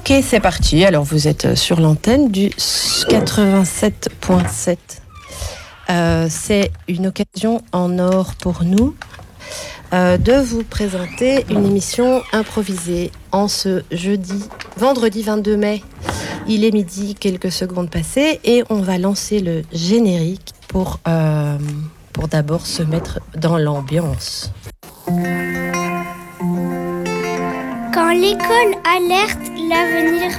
Ok, c'est parti. Alors, vous êtes sur l'antenne du 87.7. C'est une occasion en or pour nous de vous présenter une émission improvisée en ce vendredi 22 mai. Il est midi, quelques secondes passées, et on va lancer le générique pour d'abord se mettre dans l'ambiance. Quand l'école alerte, l'avenir